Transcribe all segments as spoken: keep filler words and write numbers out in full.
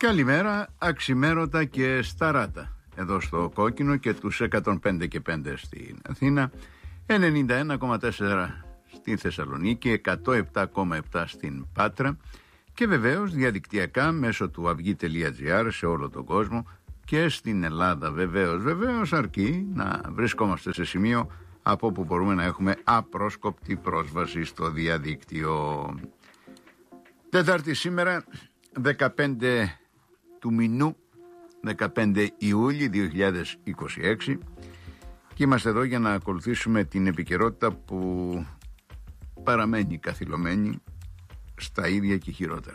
Καλημέρα, αξιμέρωτα και σταράτα. Εδώ στο Κόκκινο και τους εκατόν πέντε και πέντε στην Αθήνα, ενενήντα ένα κόμμα τέσσερα στην Θεσσαλονίκη, εκατόν επτά κόμμα επτά στην Πάτρα και βεβαίως διαδικτυακά μέσω του αυγή τελεία τζι άρ σε όλο τον κόσμο και στην Ελλάδα. Βεβαίως, βεβαίως αρκεί να βρισκόμαστε σε σημείο από όπου μπορούμε να έχουμε απρόσκοπτη πρόσβαση στο διαδίκτυο. Τετάρτη σήμερα, δεκαπέντε του μηνού, δεκαπέντε Ιούλη δύο χιλιάδες είκοσι έξι, και είμαστε εδώ για να ακολουθήσουμε την επικαιρότητα που παραμένει καθυλωμένη στα ίδια και χειρότερα.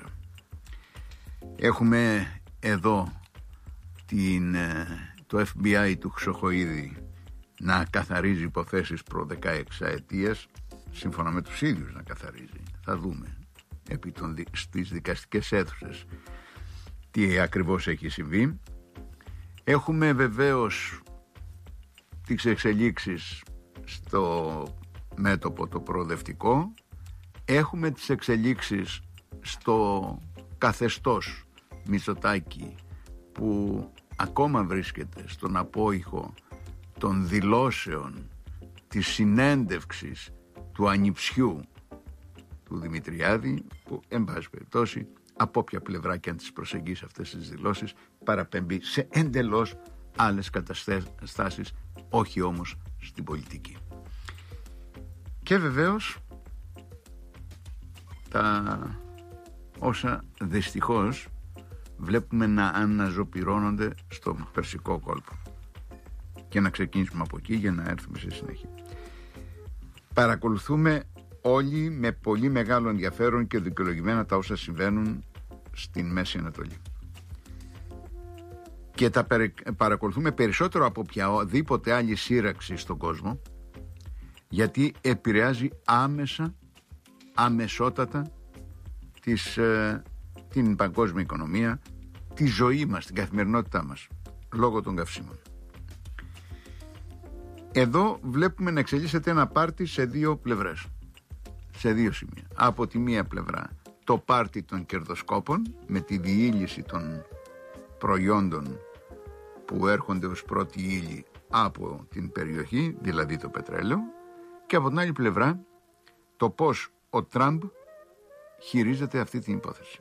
Έχουμε εδώ την, το εφ μπι άι του Χρυσοχοΐδη να καθαρίζει υποθέσεις προ δεκαέξι ετίας, σύμφωνα με τους ίδιους να καθαρίζει. Θα δούμε επί των, στις δικαστικές αίθουσες τι ακριβώς έχει συμβεί. Έχουμε βεβαίως τις εξελίξεις στο μέτωπο το προοδευτικό. Έχουμε τις εξελίξεις στο καθεστώς Μητσοτάκη, που ακόμα βρίσκεται στον απόϊχο των δηλώσεων της συνέντευξης του ανιψιού του Δημητριάδη, που εν πάση περιπτώσει από όποια πλευρά και αν τις προσεγγίσει αυτές τις δηλώσεις παραπέμπει σε εντελώς άλλες καταστάσεις, όχι όμως στην πολιτική. Και βεβαίως τα όσα δυστυχώς βλέπουμε να αναζωπυρώνονται στο Περσικό κόλπο, και να ξεκινήσουμε από εκεί για να έρθουμε σε συνέχεια. Παρακολουθούμε όλοι με πολύ μεγάλο ενδιαφέρον και δικαιολογημένα τα όσα συμβαίνουν στην Μέση Ανατολή. Και τα παρακολουθούμε περισσότερο από οποιαδήποτε άλλη σύραξη στον κόσμο, γιατί επηρεάζει άμεσα, αμεσότατα της, ε, την παγκόσμια οικονομία, τη ζωή μας, την καθημερινότητά μας, λόγω των καυσίμων. Εδώ βλέπουμε να εξελίσσεται ένα πάρτι σε δύο πλευρές, σε δύο σημεία. Από τη μία πλευρά το πάρτι των κερδοσκόπων, με τη διήλυση των προϊόντων που έρχονται ως πρώτη ύλη από την περιοχή, δηλαδή το πετρέλαιο, και από την άλλη πλευρά το πώς ο Τραμπ χειρίζεται αυτή την υπόθεση.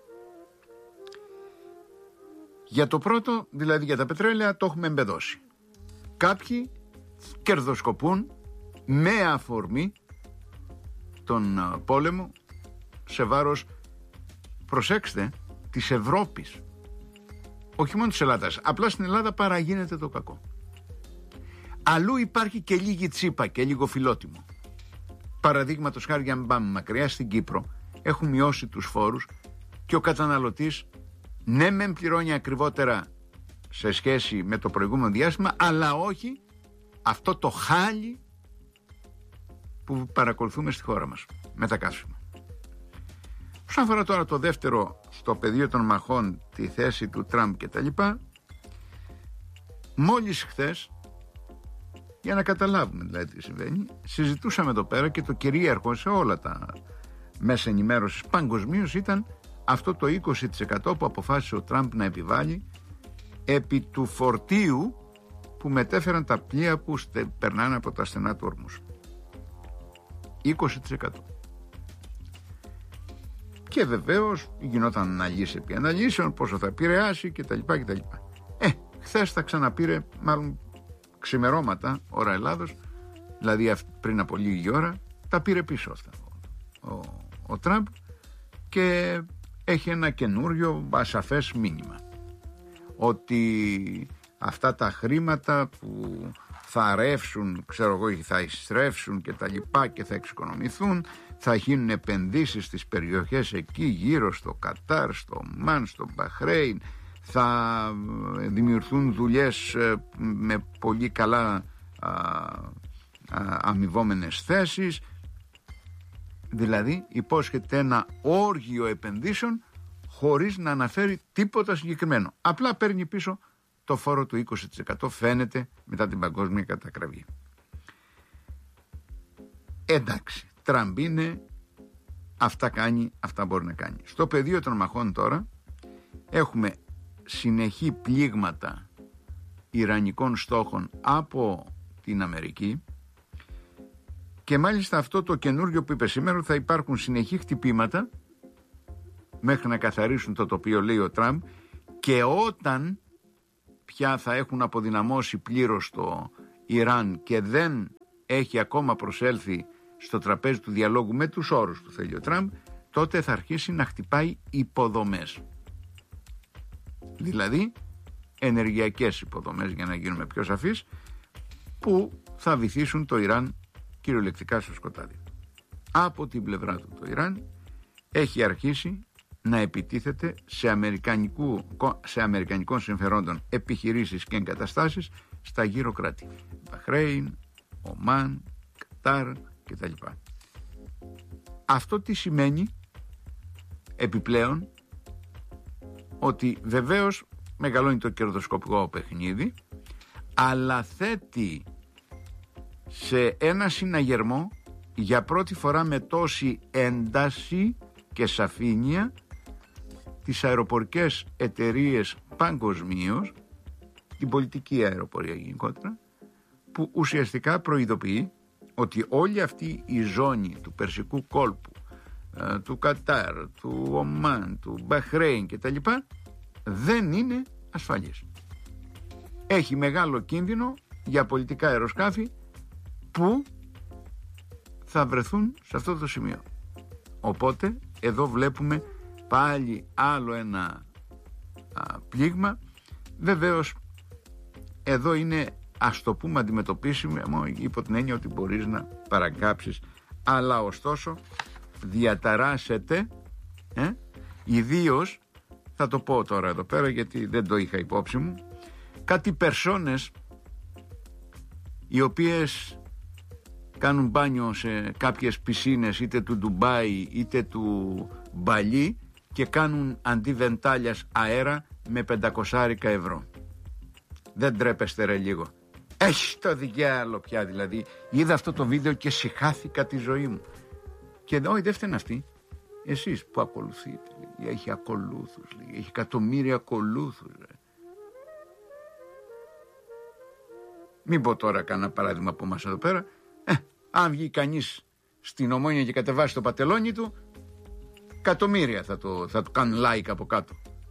Για το πρώτο, δηλαδή για τα πετρέλαια, το έχουμε εμπεδώσει. Κάποιοι κερδοσκοπούν με αφορμή τον πόλεμο σε βάρος, προσέξτε, της Ευρώπης, όχι μόνο της Ελλάδας. Απλά στην Ελλάδα παραγίνεται το κακό. Αλλού υπάρχει και λίγη τσίπα και λίγο φιλότιμο. Παραδείγματος χάρη, αν πάμε μακριά, στην Κύπρο έχουν μειώσει τους φόρους και ο καταναλωτής ναι μεν πληρώνει ακριβότερα σε σχέση με το προηγούμενο διάστημα, αλλά όχι αυτό το χάλι που παρακολουθούμε στη χώρα μας με τα καύσιμα. Όσον αφορά τώρα το δεύτερο, στο πεδίο των μαχών, τη θέση του Τραμπ και τα λοιπά, μόλις χθες, για να καταλάβουμε δηλαδή τι συμβαίνει, συζητούσαμε εδώ πέρα και το κυρίαρχο σε όλα τα μέσα ενημέρωσης παγκοσμίως ήταν αυτό το είκοσι τοις εκατό που αποφάσισε ο Τραμπ να επιβάλλει επί του φορτίου που μετέφεραν τα πλοία που στε, περνάνε από τα στενά του Ορμούς. είκοσι τοις εκατό. Και βεβαίως γινόταν αναλύσεις επί αναλύσεων, πόσο θα επηρεάσει κτλ. κτλ. Ε, χθες τα ξαναπήρε, μάλλον ξημερώματα, ώρα Ελλάδος, δηλαδή πριν από λίγη ώρα, τα πήρε πίσω αυτά ο, ο, ο Τραμπ, και έχει ένα καινούριο ασαφές μήνυμα, ότι αυτά τα χρήματα που θα ρεύσουν, ξέρω εγώ, θα ειστρέψουν και τα λοιπά και θα εξοικονομηθούν, θα γίνουν επενδύσεις στις περιοχές εκεί γύρω στο Κατάρ, στο Μαν, στο Μπαχρέιν, θα δημιουργηθούν δουλειές με πολύ καλά α, α, αμοιβόμενες θέσεις. Δηλαδή υπόσχεται ένα όργιο επενδύσεων χωρίς να αναφέρει τίποτα συγκεκριμένο. Απλά παίρνει πίσω το φόρο του είκοσι τοις εκατό, φαίνεται, μετά την παγκόσμια κατακραυγή. Εντάξει, Τραμπ είναι, αυτά κάνει, αυτά μπορεί να κάνει. Στο πεδίο των μαχών τώρα έχουμε συνεχή πλήγματα ιρανικών στόχων από την Αμερική, και μάλιστα αυτό το καινούργιο που είπε σήμερα, θα υπάρχουν συνεχή χτυπήματα μέχρι να καθαρίσουν το τοπίο, λέει ο Τραμπ, και όταν πια θα έχουν αποδυναμώσει πλήρως το Ιράν και δεν έχει ακόμα προσέλθει στο τραπέζι του διαλόγου με τους όρους που θέλει ο Τραμπ, τότε θα αρχίσει να χτυπάει υποδομές. Δηλαδή ενεργειακές υποδομές, για να γίνουμε πιο σαφείς, που θα βυθίσουν το Ιράν κυριολεκτικά στο σκοτάδι. Από την πλευρά του το Ιράν έχει αρχίσει να επιτίθεται σε, αμερικανικού, σε αμερικανικών συμφερόντων επιχειρήσεις και εγκαταστάσεις στα γύρω κράτη. Μπαχρέιν, Ομάν, Κατάρ κτλ. Αυτό τι σημαίνει επιπλέον? Ότι βεβαίως μεγαλώνει το κερδοσκοπικό παιχνίδι, αλλά θέτει σε ένα συναγερμό για πρώτη φορά με τόση ένταση και σαφήνεια τις αεροπορικές εταιρείες παγκοσμίως, την πολιτική αεροπορία γενικότερα, που ουσιαστικά προειδοποιεί ότι όλη αυτή η ζώνη του Περσικού κόλπου, του Κατάρ, του Ομάν, του Μπαχρέιν κτλ. Δεν είναι ασφαλής. Έχει μεγάλο κίνδυνο για πολιτικά αεροσκάφη που θα βρεθούν σε αυτό το σημείο. Οπότε εδώ βλέπουμε πάλι άλλο ένα α, πλήγμα. Βεβαίως εδώ είναι, ας το πούμε, αντιμετωπίσιμο υπό την έννοια ότι μπορείς να παρακάψεις, αλλά ωστόσο διαταράσσεται, ε, ιδίως, θα το πω τώρα εδώ πέρα γιατί δεν το είχα υπόψη μου, κάτι περσόνες οι οποίες κάνουν μπάνιο σε κάποιες πισίνες είτε του Ντουμπάι είτε του Μπαλί και κάνουν αντί βεντάλιας αέρα με πεντακόσια ευρώ. Δεν τρέπεστε ρε λίγο? Έχει το διάλογο πια, δηλαδή. Είδα αυτό το βίντεο και συχάθηκα τη ζωή μου. Και όχι, δεν φταίνε αυτοί. Εσείς που ακολουθείτε. Λέει. Έχει ακολούθους. Λέει. Έχει εκατομμύρια ακολούθους. Ρε. Μην πω τώρα κανένα παράδειγμα από μας εδώ πέρα. Ε, αν βγει κανείς στην Ομόνια και κατεβάσει το πατελόνι του, εκατομμύρια θα το, θα το κάνουν like από κάτω.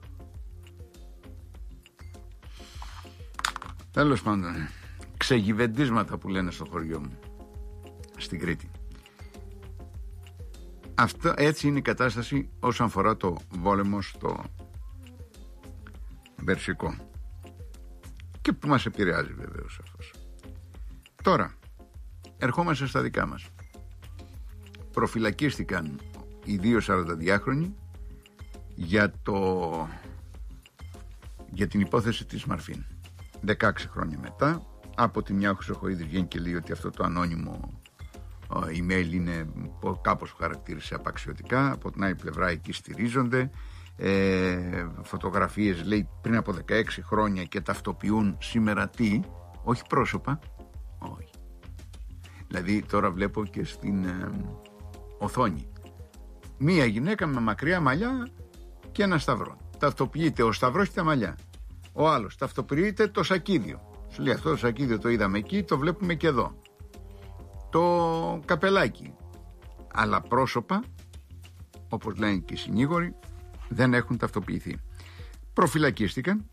Τέλος πάντων, ξεγιβεντίσματα που λένε στο χωριό μου, στην Κρήτη. Αυτό, έτσι είναι η κατάσταση όσον αφορά το πόλεμο στο Περσικό και που μας επηρεάζει βεβαίως αυτός. Τώρα ερχόμαστε στα δικά μας. Προφυλακίστηκαν οι δύο σαρανταδυάχρονοι για, το, για την υπόθεση της Μαρφίν. δεκαέξι χρόνια μετά, από τη μια ο Χρυσοχοΐδης βγαίνει και λέει ότι αυτό το ανώνυμο email είναι κάπως που χαρακτήρισε απαξιωτικά, από την άλλη πλευρά εκεί στηρίζονται, ε, φωτογραφίες λέει πριν από δεκαέξι χρόνια και ταυτοποιούν σήμερα τι, όχι πρόσωπα, όχι. Δηλαδή τώρα βλέπω και στην ε, οθόνη μία γυναίκα με μακριά μαλλιά και ένα σταυρό. Ταυτοποιείται ο σταυρός και τα μαλλιά. Ο άλλος ταυτοποιείται το σακίδιο. Σου λέει αυτό το σακίδιο το είδαμε εκεί, το βλέπουμε και εδώ. Το καπελάκι. Αλλά πρόσωπα, όπως λένε και οι συνήγοροι, δεν έχουν ταυτοποιηθεί. Προφυλακίστηκαν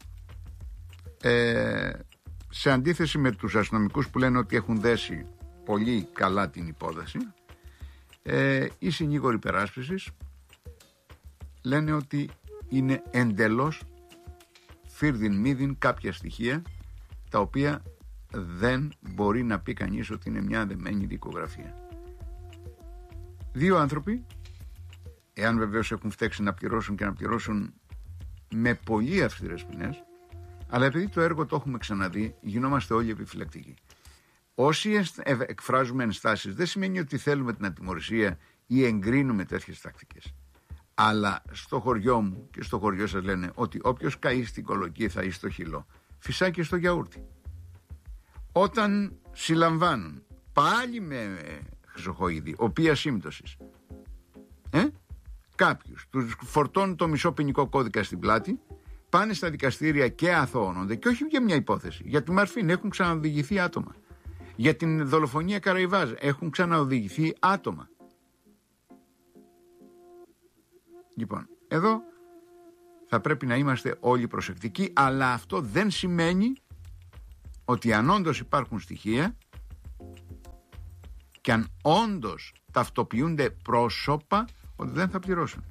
ε, σε αντίθεση με τους αστυνομικούς που λένε ότι έχουν δέσει πολύ καλά την υπόθεση. Ε, οι συνήγοροι υπεράσπισης λένε ότι είναι εντελώς φίρδιν μύδιν κάποια στοιχεία τα οποία δεν μπορεί να πει κανείς ότι είναι μια δεμένη δικογραφία. Δύο άνθρωποι, εάν βεβαίως έχουν φταίξει να πληρώσουν και να πληρώσουν με πολύ αυστηρές ποινές, αλλά επειδή το έργο το έχουμε ξαναδεί, γινόμαστε όλοι επιφυλακτικοί. Όσοι εκφράζουμε ενστάσεις δεν σημαίνει ότι θέλουμε την ατιμωρησία ή εγκρίνουμε τέτοιες τακτικές. Αλλά στο χωριό μου και στο χωριό σας λένε ότι όποιος καεί στην κολοκή θα είσαι στο χυλό, φυσάει και στο γιαούρτι. Όταν συλλαμβάνουν πάλι με Χρυσοχοΐδη, οποία σύμπτωσης, ε, κάποιους τους φορτώνουν το μισό ποινικό κώδικα στην πλάτη πάνε στα δικαστήρια και αθωώνονται, και όχι για μια υπόθεση. Για τη Μαρφίν έχουν ξαναοδηγηθεί άτομα. Για την δολοφονία Καραϊβάζ έχουν ξαναοδηγηθεί άτομα. Λοιπόν, εδώ θα πρέπει να είμαστε όλοι προσεκτικοί, αλλά αυτό δεν σημαίνει ότι αν όντως υπάρχουν στοιχεία και αν όντως ταυτοποιούνται πρόσωπα, ότι δεν θα πληρώσουν.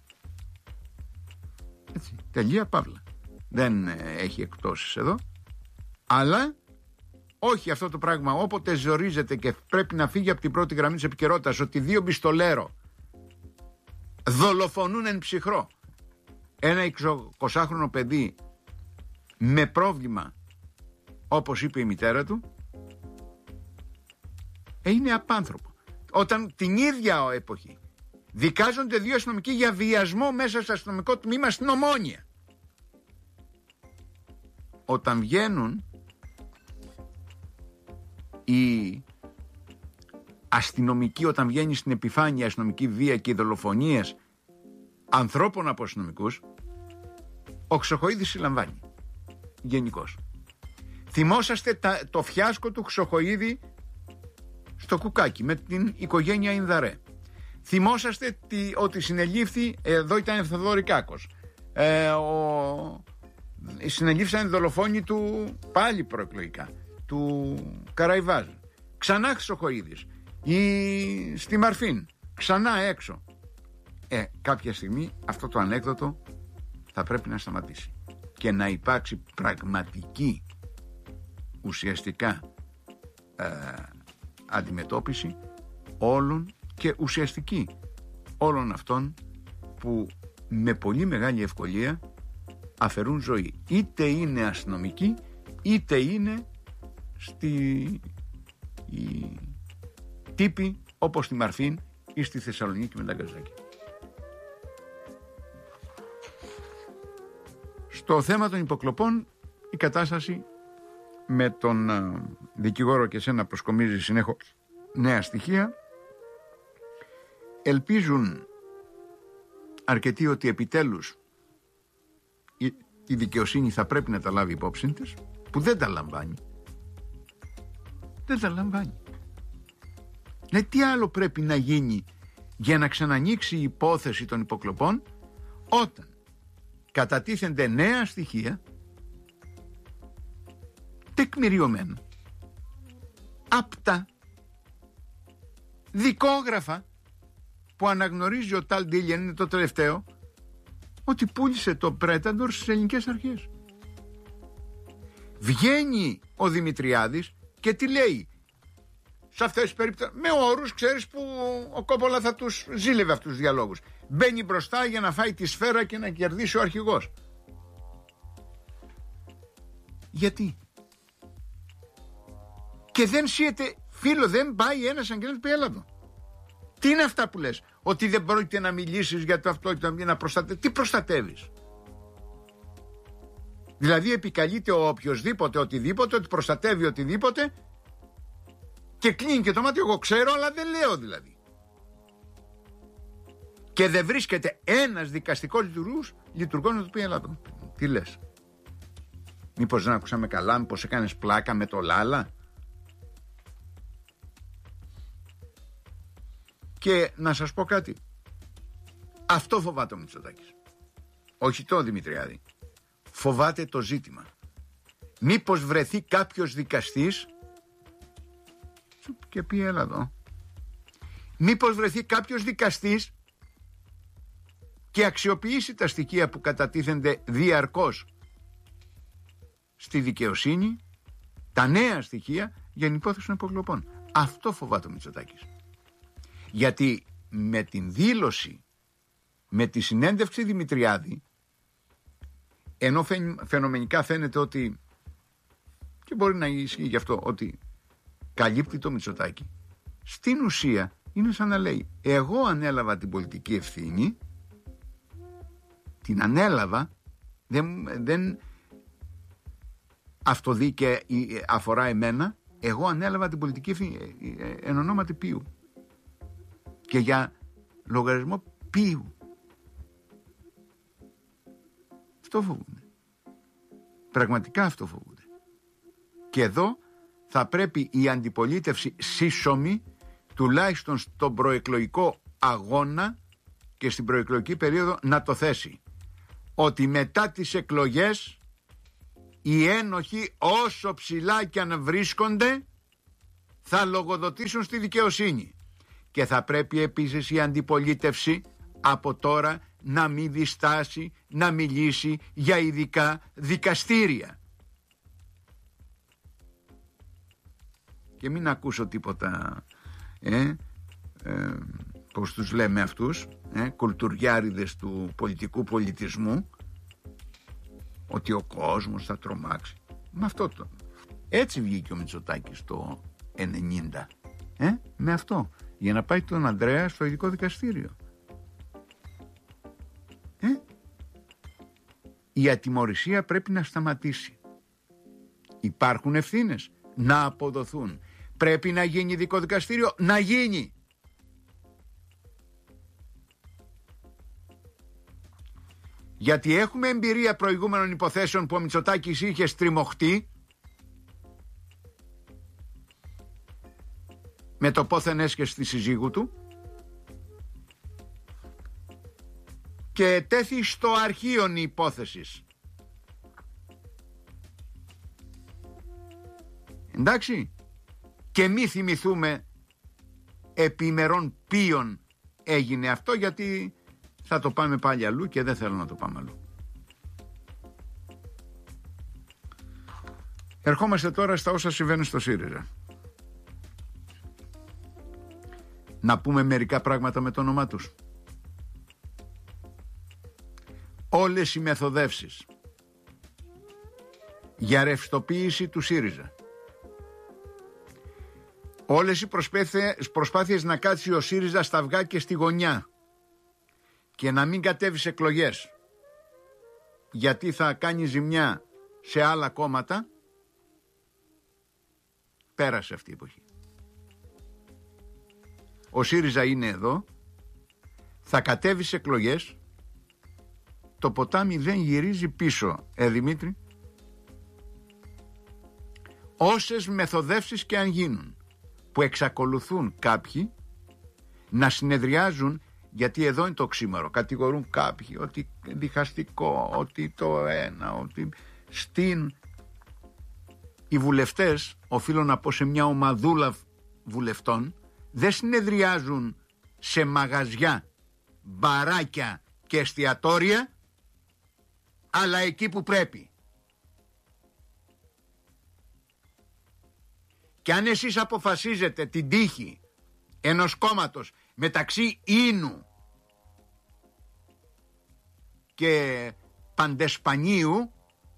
Έτσι, τελεία παύλα. Δεν έχει εκπτώσεις εδώ, αλλά όχι αυτό το πράγμα όποτε ζορίζεται και πρέπει να φύγει από την πρώτη γραμμή της επικαιρότητας ότι δύο μπιστολέρο δολοφονούν εν ψυχρό ένα εικοσάχρονο παιδί με πρόβλημα, όπως είπε η μητέρα του, είναι απάνθρωπο. Όταν την ίδια εποχή δικάζονται δύο αστυνομικοί για βιασμό μέσα στο αστυνομικό τμήμα στην Ομόνια, όταν βγαίνουν οι αστυνομικοί, όταν βγαίνει στην επιφάνεια η αστυνομική βία και οι δολοφονίες ανθρώπων από αστυνομικούς, ο Χρυσοχοΐδης συλλαμβάνει γενικώς. Θυμόσαστε τα, το φιάσκο του Χρυσοχοΐδη στο Κουκάκι με την οικογένεια Ινδαρέ. Θυμόσαστε τι, ότι συνελήφθη, εδώ ήταν Θοδωρή Κάκος, ε, ο, συνελήφθησαν οι δολοφόνοι του πάλι προεκλογικά, του Καραϊβάζ. Ξανά Χρυσοχοΐδης, η, στη Μαρφίν, ξανά έξω. Ε, κάποια στιγμή αυτό το ανέκδοτο θα πρέπει να σταματήσει και να υπάρξει πραγματική, ουσιαστικά ε, αντιμετώπιση όλων και ουσιαστική όλων αυτών που με πολύ μεγάλη ευκολία αφαιρούν ζωή, είτε είναι αστυνομικοί είτε είναι στη η, τύποι όπως στη Μαρφίν ή στη Θεσσαλονίκη με τα γκαζάκια. Στο θέμα των υποκλοπών η κατάσταση με τον uh, δικηγόρο και σένα προσκομίζει συνέχως νέα στοιχεία. Ελπίζουν αρκετοί ότι επιτέλους η, η δικαιοσύνη θα πρέπει να τα λάβει υπόψη της, που δεν τα λαμβάνει. Δεν τα λαμβάνει. Ναι, τι άλλο πρέπει να γίνει για να ξανανοίξει η υπόθεση των υποκλοπών όταν κατατίθενται νέα στοιχεία τεκμηριωμένα, απτά, δικόγραφα, που αναγνωρίζει ο Ταλ Ντίλιεν, είναι το τελευταίο, ότι πούλησε το Predator στις ελληνικές αρχές. Βγαίνει ο Δημητριάδης και τι λέει σε αυτές τις περιπτώσεις, με όρους, ξέρεις, που ο Κόπολα θα τους ζήλευε αυτούς τους διαλόγους. Μπαίνει μπροστά για να φάει τη σφαίρα και να κερδίσει ο αρχηγός. Γιατί? Και δεν σύεται, φίλο, δεν πάει ένας αγγέλος πει έλα εδώ. Τι είναι αυτά που λες? Ότι δεν πρόκειται να μιλήσεις για το αυτό και να προστατεύεις. Τι προστατεύεις? Δηλαδή επικαλείται ο οποιοσδήποτε οτιδήποτε, ότι προστατεύει οτιδήποτε και κλείνει και το μάτι. Εγώ ξέρω, αλλά δεν λέω δηλαδή. Και δεν βρίσκεται ένας δικαστικός λειτουργός, λειτουργός να του πει έλα εδώ. Τι λες? Μήπως δεν ακούσαμε καλά, μήπως έκανες πλάκα με το Λάλα? Και να σας πω κάτι. Αυτό φοβάται ο Μητσοτάκης. Όχι το Δημητριάδη. Φοβάται το ζήτημα. Μήπως βρεθεί κάποιος δικαστής και πει έλα εδώ. Μήπως βρεθεί κάποιος δικαστής και αξιοποιήσει τα στοιχεία που κατατίθενται διαρκώς στη δικαιοσύνη, τα νέα στοιχεία για την υπόθεση των υποκλοπών. Αυτό φοβάται ο Μητσοτάκης. Γιατί με την δήλωση, με τη συνέντευξη Δημητριάδη, ενώ φαινομενικά φαίνεται ότι, και μπορεί να ισχύει γι' αυτό, ότι καλύπτει το Μητσοτάκη, στην ουσία είναι σαν να λέει εγώ ανέλαβα την πολιτική ευθύνη, την ανέλαβα, δεν, δεν αυτοδεί και αφορά εμένα, εγώ ανέλαβα την πολιτική ευθύνη εν ονόματι ποιου και για λογαριασμό ποιου. Αυτό φοβούμαι. Πραγματικά αυτό φοβούνται. Και εδώ θα πρέπει η αντιπολίτευση σύσσωμη, τουλάχιστον στον προεκλογικό αγώνα και στην προεκλογική περίοδο, να το θέσει. Ότι μετά τις εκλογές οι ένοχοι, όσο ψηλά και αν βρίσκονται, θα λογοδοτήσουν στη δικαιοσύνη. Και θα πρέπει επίσης η αντιπολίτευση από τώρα να μην διστάσει να μιλήσει για ειδικά δικαστήρια. Και μην ακούσω τίποτα, ε, ε, πώς τους λέμε αυτούς, ε, κουλτουριάριδες του πολιτικού πολιτισμού, ότι ο κόσμος θα τρομάξει. Με αυτό το. Έτσι βγήκε ο Μητσοτάκης το ενενήντα. Ε, με αυτό. Για να πάει τον Ανδρέα στο ειδικό δικαστήριο. Ε, η ατιμωρησία πρέπει να σταματήσει. Υπάρχουν ευθύνες να αποδοθούν. Πρέπει να γίνει ειδικό δικαστήριο, να γίνει. Γιατί έχουμε εμπειρία προηγούμενων υποθέσεων που ο Μητσοτάκης είχε στριμωχτεί με το πόθεν έσχε στη συζύγου του και τέθη στο αρχείον η υπόθεσης. Εντάξει, και μη θυμηθούμε επί ημερών ποιον έγινε αυτό, γιατί θα το πάμε πάλι αλλού και δεν θέλω να το πάμε αλλού. Ερχόμαστε τώρα στα όσα συμβαίνουν στο ΣΥΡΙΖΑ. Να πούμε μερικά πράγματα με το όνομά τους. Όλες οι μεθοδεύσεις για ρευστοποίηση του ΣΥΡΙΖΑ, όλες οι προσπάθειες, προσπάθειες να κάτσει ο ΣΥΡΙΖΑ στα αυγά και στη γωνιά και να μην κατέβει σε εκλογές, γιατί θα κάνει ζημιά σε άλλα κόμματα, πέρασε αυτή η εποχή. Ο ΣΥΡΙΖΑ είναι εδώ, θα κατέβει σε εκλογές, το ποτάμι δεν γυρίζει πίσω, ε Δημήτρη. Όσες μεθοδεύσεις και αν γίνουν, που εξακολουθούν κάποιοι να συνεδριάζουν, γιατί εδώ είναι το οξύμορο, κατηγορούν κάποιοι ότι διχαστικό, ότι το ένα, ότι στην... Οι βουλευτές, οφείλω να πω σε μια ομαδούλα βουλευτών, δεν συνεδριάζουν σε μαγαζιά, μπαράκια και εστιατόρια, αλλά εκεί που πρέπει. Και αν εσείς αποφασίζετε την τύχη ενός κόμματος μεταξύ Ίνου και Παντεσπανίου,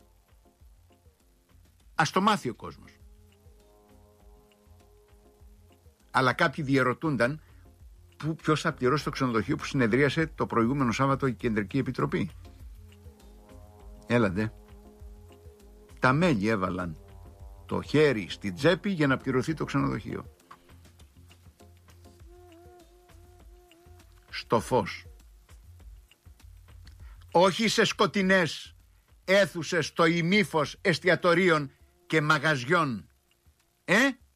ας το μάθει ο κόσμος. Αλλά κάποιοι διερωτούνταν που, ποιος θα πληρώσει το ξενοδοχείο που συνεδρίασε το προηγούμενο Σάββατο η Κεντρική Επιτροπή. Έλαντε. Τα μέλη έβαλαν το χέρι στη τσέπη για να πληρωθεί το ξενοδοχείο. Στο φως. Όχι σε σκοτεινές αίθουσες στο ημίφος εστιατορίων και μαγαζιών. Ε?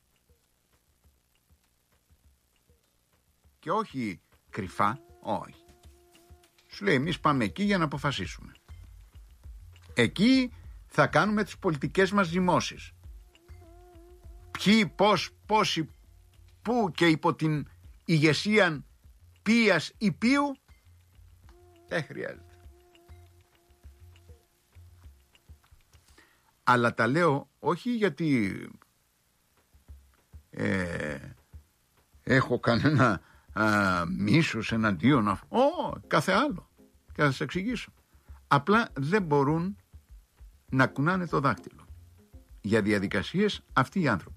Και όχι κρυφά, όχι. Σου λέει εμείς πάμε εκεί για να αποφασίσουμε. Εκεί θα κάνουμε τις πολιτικές μας ζυμώσεις. Ποιοι, πώς, πόσοι, πού και υπό την ηγεσία ποίας ή ποιου, δεν χρειάζεται. Αλλά τα λέω όχι γιατί ε, έχω κανένα α, μίσος εναντίον αυτού. Ω, κάθε άλλο. Και θα σας εξηγήσω. Απλά δεν μπορούν να κουνάνε το δάχτυλο για διαδικασίες αυτοί οι άνθρωποι.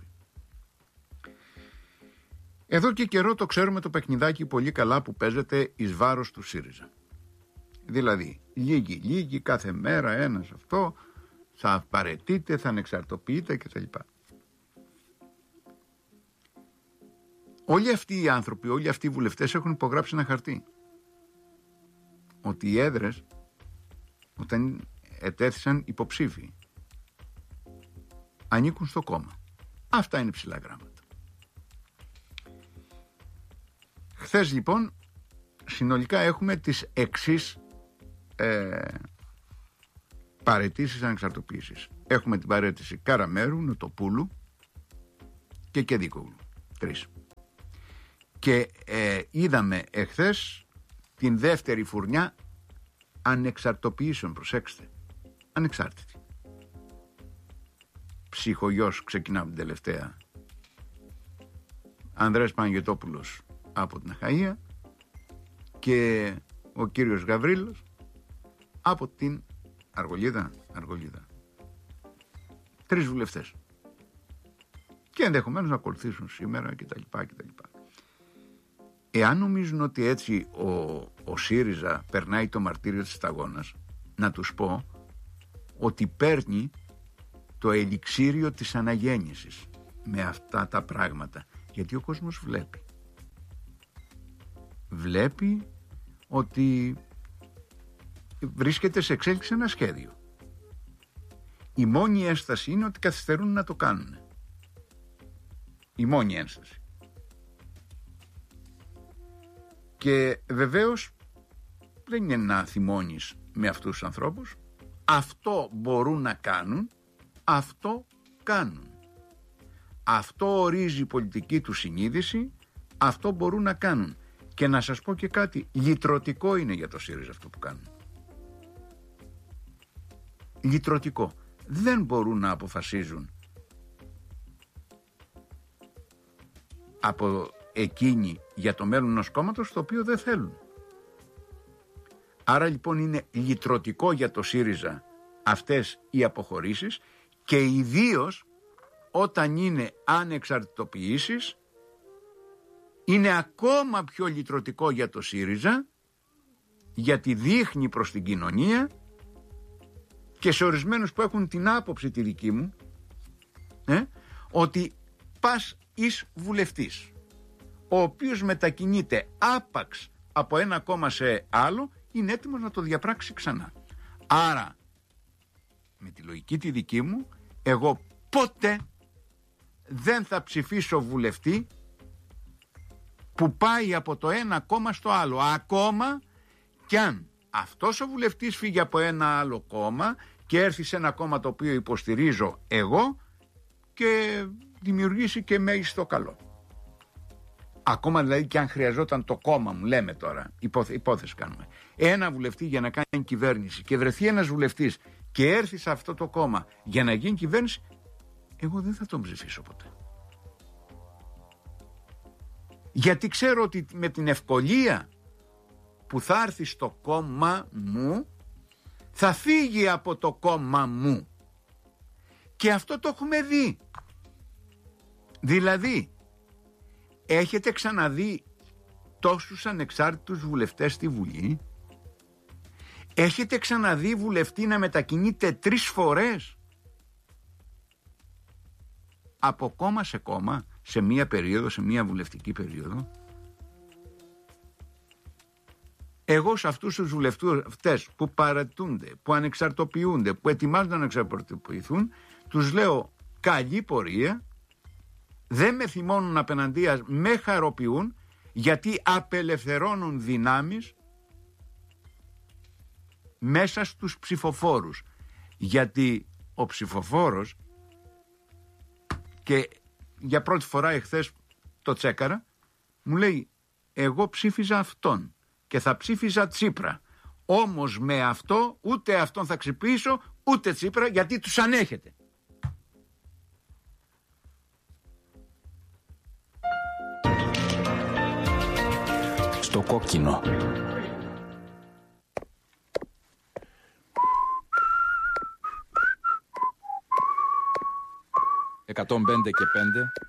Εδώ και καιρό το ξέρουμε το παιχνιδάκι πολύ καλά που παίζεται εις βάρος του ΣΥΡΙΖΑ. Δηλαδή, λίγοι, λίγοι, κάθε μέρα ένας αυτό, θα παραιτείται, θα ανεξαρτοποιείται κτλ. Όλοι αυτοί οι άνθρωποι, όλοι αυτοί οι βουλευτές έχουν υπογράψει ένα χαρτί. Ότι οι έδρες, όταν ετέθησαν υποψήφοι ανήκουν στο κόμμα. Αυτά είναι ψηλά γράμματα. Χθες λοιπόν συνολικά έχουμε τις εξής ε, παραιτήσεις ανεξαρτοποίησης. Έχουμε την παραίτηση Καραμέρου, Νοτοπούλου και Κεδίκογλου. Τρεις. Και ε, είδαμε εχθές την δεύτερη φουρνιά ανεξαρτοποιήσεων. Προσέξτε. Ανεξάρτητη. Ψυχογιός ξεκινάμε την τελευταία. Ανδρέας Παναγιωτόπουλος από την Αχαΐα και ο κύριος Γαβρίλος από την Αργολίδα. Αργολίδα. Τρεις βουλευτές. Και ενδεχομένως να ακολουθήσουν σήμερα κτλ. κτλ. Εάν νομίζουν ότι έτσι ο, ο ΣΥΡΙΖΑ περνάει το μαρτύριο της σταγόνας, να τους πω ότι παίρνει το ελιξίριο της αναγέννησης με αυτά τα πράγματα. Γιατί ο κόσμος βλέπει. Βλέπει ότι βρίσκεται σε εξέλιξη ένα σχέδιο. Η μόνη ένσταση είναι ότι καθυστερούν να το κάνουν. Η μόνη ένσταση. Και βεβαίως δεν είναι να θυμώνεις με αυτούς τους ανθρώπους. Αυτό μπορούν να κάνουν, αυτό κάνουν. Αυτό ορίζει η πολιτική του συνείδηση, αυτό μπορούν να κάνουν. Και να σας πω και κάτι, λυτρωτικό είναι για το ΣΥΡΙΖΑ αυτό που κάνουν. Λυτρωτικό. Δεν μπορούν να αποφασίζουν από εκείνοι για το μέλλον ενός κόμματος το οποίο δεν θέλουν. Άρα λοιπόν είναι λυτρωτικό για το ΣΥΡΙΖΑ αυτές οι αποχωρήσεις και ιδίως όταν είναι ανεξαρτητοποιήσεις είναι ακόμα πιο λυτρωτικό για το ΣΥΡΙΖΑ γιατί δείχνει προς την κοινωνία και σε ορισμένους που έχουν την άποψη τη δική μου ε, ότι πας εις βουλευτής ο οποίος μετακινείται άπαξ από ένα κόμμα σε άλλο είναι έτοιμος να το διαπράξει ξανά. Άρα με τη λογική τη δική μου εγώ ποτέ δεν θα ψηφίσω βουλευτή που πάει από το ένα κόμμα στο άλλο, ακόμα κι αν αυτός ο βουλευτής φύγει από ένα άλλο κόμμα και έρθει σε ένα κόμμα το οποίο υποστηρίζω εγώ και δημιουργήσει και μέγιστο καλό. Ακόμα δηλαδή και αν χρειαζόταν το κόμμα μου, λέμε τώρα, υπόθε, υπόθεση κάνουμε, ένα βουλευτή για να κάνει κυβέρνηση και βρεθεί ένας βουλευτής και έρθει σε αυτό το κόμμα για να γίνει κυβέρνηση, εγώ δεν θα τον ψηφίσω ποτέ. Γιατί ξέρω ότι με την ευκολία που θα έρθει στο κόμμα μου θα φύγει από το κόμμα μου. Και αυτό το έχουμε δει. Δηλαδή έχετε ξαναδεί τόσους ανεξάρτητους βουλευτές στη Βουλή? Έχετε ξαναδεί βουλευτή να μετακινείται τρεις φορές από κόμμα σε κόμμα σε μία περίοδο, σε μία βουλευτική περίοδο? Εγώ σε αυτούς τους βουλευτές που παρατούνται, που ανεξαρτοποιούνται, που ετοιμάζονται να ανεξαρτοποιηθούν, τους λέω καλή πορεία, δεν με θυμώνουν απέναντίας, με χαροποιούν, γιατί απελευθερώνουν δυνάμεις μέσα στους ψηφοφόρους. Γιατί ο ψηφοφόρος, και για πρώτη φορά εχθές το τσέκαρα, μου λέει εγώ ψήφιζα αυτόν και θα ψήφιζα Τσίπρα, όμως με αυτό ούτε αυτόν θα ξυπήσω ούτε Τσίπρα, γιατί τους ανέχεται. Στο κόκκινο. εκατόν πέντε και πέντε